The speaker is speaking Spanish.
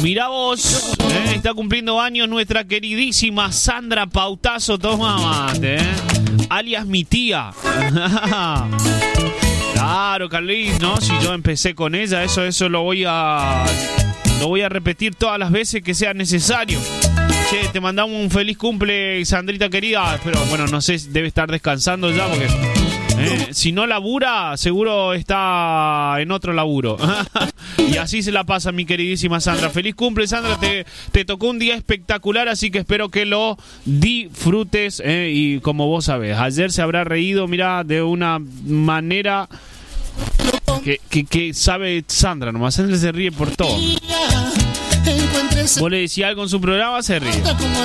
Mirá vos, está cumpliendo años nuestra queridísima Sandra Pautazo. Toma mate, alias mi tía. Claro, Carlitos, ¿no? Si yo empecé con ella, eso lo voy a repetir todas las veces que sea necesario. Che, te mandamos un feliz cumple, Sandrita querida. Pero bueno, no sé, debe estar descansando ya porque si no labura, seguro está en otro laburo. Y así se la pasa mi queridísima Sandra. Feliz cumple, Sandra. Te tocó un día espectacular, así que espero que lo disfrutes. Y como vos sabés, ayer se habrá reído, mirá, de una manera que sabe Sandra nomás. Sandra se ríe por todo. Vos le decís algo en su programa, se ríe.